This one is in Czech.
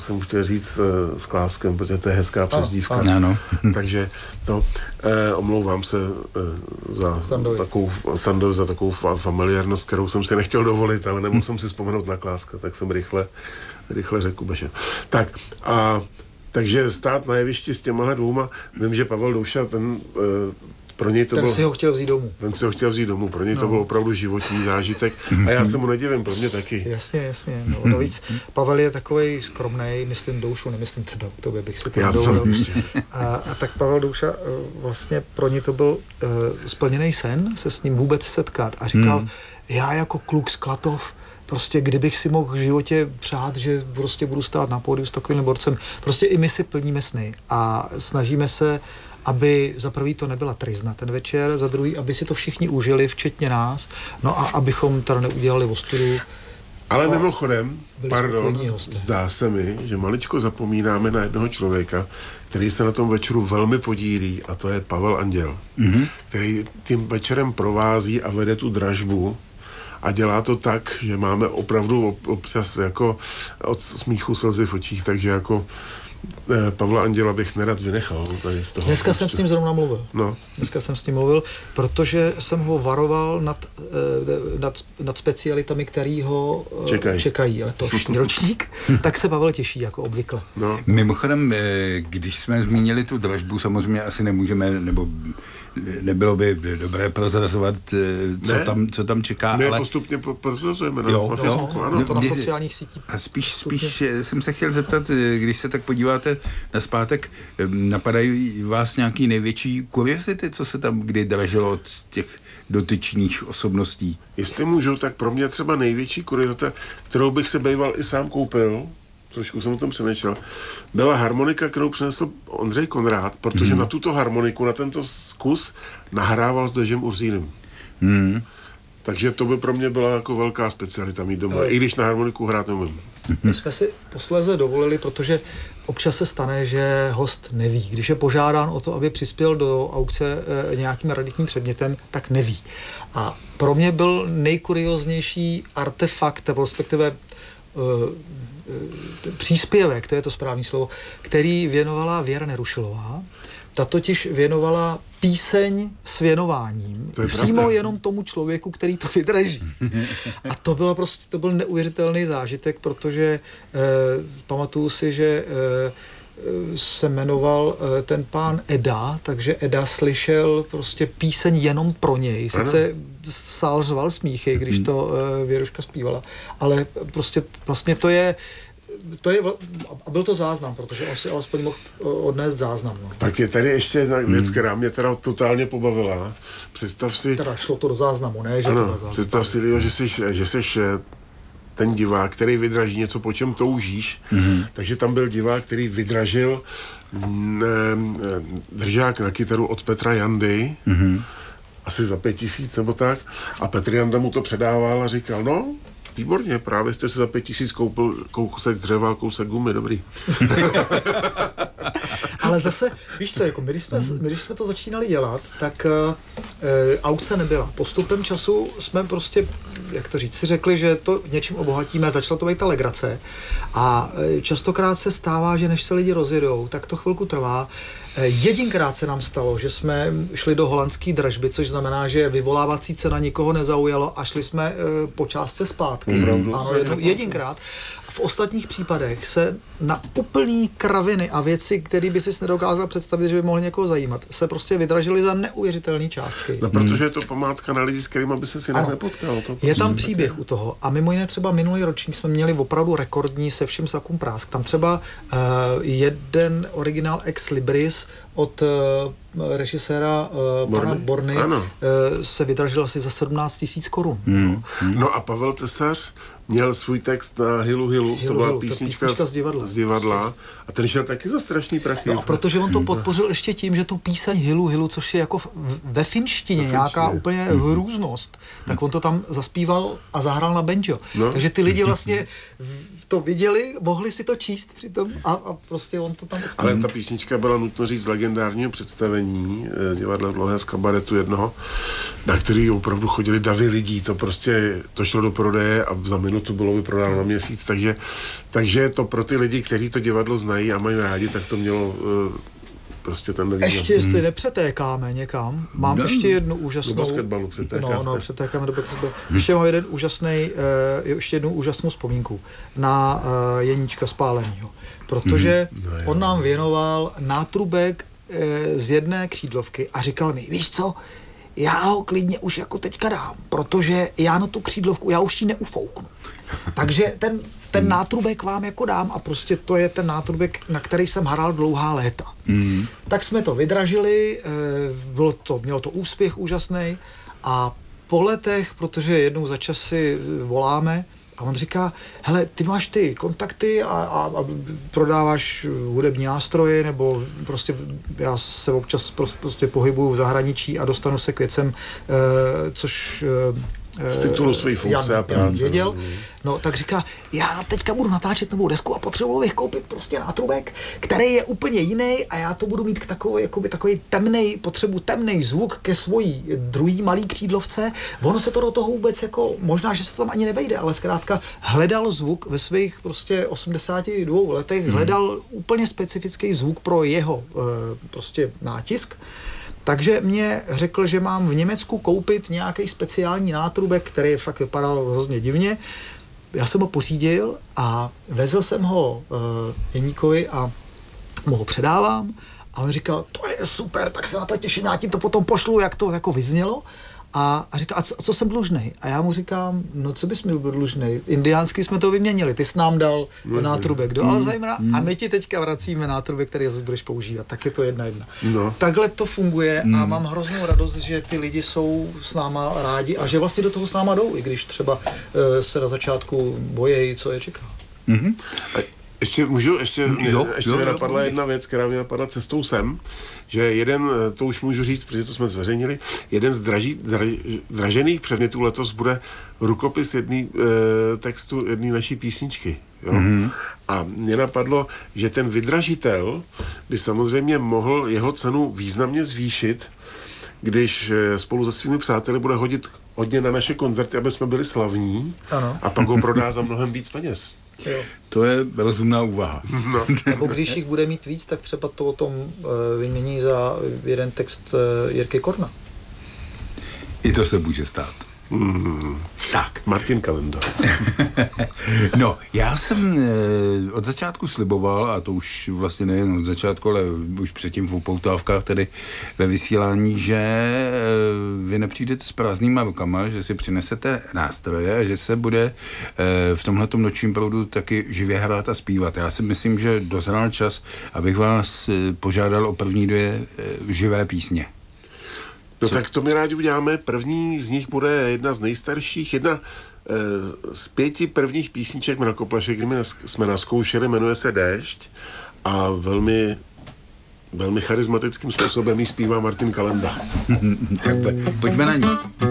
jsem chtěl říct s Kláskem, protože to je hezká přezdívka. Ano. Takže to omlouvám se za takovou familiárnost, kterou jsem si nechtěl dovolit, ale nemohl jsem si vzpomenout na Kláska, tak jsem rychle řekl Beše. Tak takže stát na jevišti s těmahle dvouma, vím, že Pavel Douša, pro něj to si ho chtěl vzít domů. Pro něj to byl opravdu životní zážitek a já se mu nedivím, pro mě taky. Jasně. No, navíc Pavel je takovej skromnej, myslím Doušu, nemyslím tebe, k tobě bych si to nedovolil. A tak Pavel Douša, vlastně pro něj to byl splněný sen se s ním vůbec setkat a říkal, já jako kluk z Klatov, prostě kdybych si mohl v životě přát, že prostě budu stát na pódiu s takovým borcem, prostě i my si plníme sny a snažíme se, aby za prvý to nebyla tryzna ten večer, za druhý, aby si to všichni užili, včetně nás, no a abychom teda neudělali ostudu. Ale mimochodem, zdá se mi, že maličko zapomínáme na jednoho člověka, který se na tom večeru velmi podílí, a to je Pavel Anděl, který tím večerem provází a vede tu dražbu a dělá to tak, že máme opravdu občas jako od smíchu slzy v očích, takže jako Pavla Anděla bych nerad vynechal tady z toho. Dneska jsem s ním zrovna mluvil. No. Dneska jsem s ním mluvil, protože jsem ho varoval nad specialitami, který ho čekají letošní ročník, tak se Pavel těší, jako obvykle. No. Mimochodem, když jsme zmínili tu dražbu, samozřejmě asi nemůžeme, nebo nebylo by dobré prozrazovat, co tam čeká. My ale postupně prozrazujeme na Facebooku, ano. To na sociálních sítích. A spíš jsem se chtěl zeptat, když se tak podíváte na zpátek, napadají vás nějaký největší kuriozity, co se tam kdy dražilo od těch dotyčných osobností? Jestli můžu, tak pro mě třeba největší kuriozita, kterou bych se býval i sám koupil, trošku jsem o tom přemýšlel, byla harmonika, kterou přinesl Ondřej Konrád, protože na tuto harmoniku, na tento zkus nahrával s Dežem Urzínem. Takže to by pro mě byla jako velká specialita mít doma, i když na harmoniku hrát nemůžu. My jsme si posléze dovolili, protože občas se stane, že host neví. Když je požádán o to, aby přispěl do aukce nějakým raditním předmětem, tak neví. A pro mě byl nejkurioznější artefakt, respektive příspěvek, to je to správné slovo, který věnovala Věra Nerušilová. Ta totiž věnovala píseň s věnováním přímo jenom tomu člověku, který to vydraží. A to byl neuvěřitelný zážitek, protože pamatuju si, že se jmenoval ten pán Eda, takže Eda slyšel prostě píseň jenom pro něj. Sice sál řval smíchy, když to Věruška zpívala, ale prostě vlastně to je a byl to záznam, protože on si alespoň mohl odnést záznam. No. Tak je tady ještě jedna věc, která mě teda totálně pobavila. Představ si... Teda šlo to do záznamu, ne? Že ano, to do záznamu. Představ si, že jsi ten divák, který vydraží něco, po čem toužíš. Takže tam byl divák, který vydražil držák na kytaru od Petra Jandy, asi za 5 000 nebo tak. A Petr Janda mu to předával a říkal, no, výborně, právě jste si za 5 000 koupil kousek dřeva, kousek gumy, dobrý. Ale zase, víš co, jako my když jsme to začínali dělat, tak aukce nebyla. Postupem času jsme prostě, jak to říct, si řekli, že to něčím obohatíme, začala to být ta legrace a častokrát se stává, že než se lidi rozjedou, tak to chvilku trvá. Jedinkrát se nám stalo, že jsme šli do holandské dražby, což znamená, že vyvolávací cena nikoho nezaujalo a šli jsme po částce zpátky. Ano, jedinkrát. V ostatních případech se na úplný kraviny a věci, které by si nedokázal představit, že by mohly někoho zajímat, se prostě vydražily za neuvěřitelné částky. No, protože je to památka na lidi, s kterými by se si nepotkal. Je tam příběh u toho. A mimo jiné třeba minulý ročník jsme měli opravdu rekordní se vším sakům prásk. Tam třeba jeden originál Ex Libris od režiséra pana Borny se vydražil asi za 17 000 korun. No a Pavel Tesař měl svůj text na Hilu Hilu, to byla písnička z divadla a ten šel taky za strašný prachy. No a protože on to podpořil ještě tím, že tu píseň Hilu Hilu, což je jako ve finštině nějaká úplně hrůznost, tak on to tam zaspíval a zahrál na banjo. No. Takže ty lidi vlastně to viděli, mohli si to číst přitom a prostě on to tam uspěl. Ale ta písnička byla, nutno říct, z legendárního představení představení divadla Dlouhé z kabaretu jednoho, na který opravdu chodili davy lidí, to šlo do prodeje a za minutu bylo vyprodáno na měsíc, takže to pro ty lidi, kteří to divadlo znají a mají rádi, tak to mělo prostě ten význam. Ještě jestli nepřetékáme někam, mám ještě jednu úžasnou... Do basketbalu přetékáme. No, přetékáme do basketbalu. Ještě mám ještě jednu úžasnou vzpomínku na Jeníčka Spálenýho, protože on nám věnoval nátrubek z jedné křídlovky a říkal mi, víš co, já ho klidně už jako teďka dám, protože já na tu křídlovku, já už ji neufouknu. Takže ten nátrubek vám jako dám a prostě to je ten nátrubek, na který jsem hrál dlouhá léta. Tak jsme to vydražili, mělo to úspěch úžasný a po letech, protože jednou za čas si voláme a on říká, hele, ty máš ty kontakty a prodáváš hudební nástroje, nebo prostě já se občas prostě pohybuju v zahraničí a dostanu se k věcem, což z titulu své funkce a práce. Věděl. No, tak říká, já teďka budu natáčet novou desku a potřeboval bych koupit prostě nátrubek, který je úplně jiný a já to budu mít takový temnej zvuk ke svojí druhý malý křídlovce. Ono se to do toho vůbec jako, možná, že se to tam ani nevejde, ale zkrátka hledal zvuk ve svých prostě 82 letech, hledal úplně specifický zvuk pro jeho prostě nátisk. Takže mě řekl, že mám v Německu koupit nějaký speciální nátrubek, který fakt vypadal hrozně divně. Já jsem ho pořídil a vezl jsem ho Jeníkovi a mu ho předávám. A on říkal, to je super, tak se na to těším, já ti to potom pošlu, jak to jako vyznělo. A říká, a co jsem dlužnej? A já mu říkám, no co bys mi byl dlužnej? Indiánsky jsme to vyměnili, ty jsi nám dal nátrubek do Alzheimera a my ti teďka vracíme nátrubek, který zase budeš používat. Tak je to 1:1. No. Takhle to funguje a mám hroznou radost, že ty lidi jsou s náma rádi a že vlastně do toho s náma jdou, i když třeba se na začátku bojejí, co je čeká. Ještě mě napadla jedna věc, která mě napadla cestou sem, že to už můžu říct, protože to jsme zveřejnili, jeden z dražených předmětů letos bude rukopis textu jedné naší písničky. Jo? A mě napadlo, že ten vydražitel by samozřejmě mohl jeho cenu významně zvýšit, když spolu se svými přáteli bude hodit hodně na naše koncerty, aby jsme byli slavní, ano. A pak ho prodá za mnohem víc peněz. Jo. To je rozumná úvaha. No. Nebo když jich bude mít víc, tak třeba to o tom vymění za jeden text Jirky Korna. I to se může stát. Tak. Martin Kalenda. No, já jsem od začátku sliboval, a to už vlastně nejen od začátku, ale už předtím v upoutávkách, tedy ve vysílání, že vy nepřijdete s prázdnýma rukama, že si přinesete nástroje a že se bude v tomhletom nočním proudu taky živě hrát a zpívat. Já si myslím, že dozrál čas, abych vás požádal o první 2 živé písně. No tak to my rádi uděláme. První z nich bude jedna z nejstarších, jedna z 5 prvních písniček Mrakoplaše, kdy jsme naskoušeli, jmenuje se Déšť a velmi, velmi charismatickým způsobem ji zpívá Martin Kalenda. Tak pojďme na ní.